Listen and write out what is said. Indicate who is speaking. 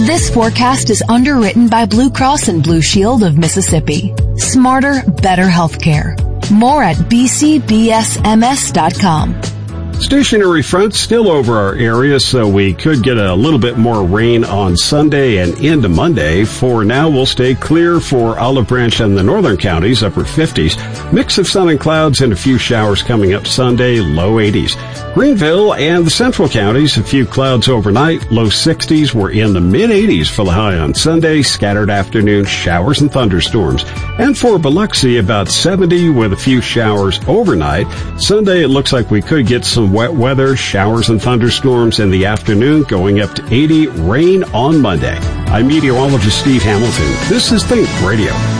Speaker 1: This forecast is underwritten by Blue Cross and Blue Shield of Mississippi. Smarter, better healthcare. More at bcbsms.com.
Speaker 2: Stationary fronts still over our area, so we could get a little bit more rain on Sunday and into Monday. For now, we'll stay clear for Olive Branch and the northern counties, upper 50s. Mix of sun and clouds and a few showers coming up Sunday, low 80s. Greenville and the central counties, a few clouds overnight, low 60s. We're in the mid-80s for the high on Sunday, scattered afternoon showers and thunderstorms. And for Biloxi, about 70 with a few showers overnight. Sunday, it looks like we could get some wet weather, showers and thunderstorms in the afternoon, going up to 80, rain on Monday. I'm meteorologist Steve Hamilton. This is Think Radio.